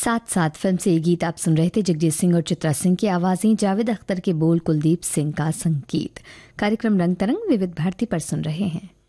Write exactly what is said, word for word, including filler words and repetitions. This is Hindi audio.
साथ साथ फिल्म से ये गीत आप सुन रहे थे जगजीत सिंह और चित्रा सिंह की आवाजें, जावेद अख्तर के बोल, कुलदीप सिंह का संगीत। कार्यक्रम रंग तरंग विविध भारती पर सुन रहे हैं।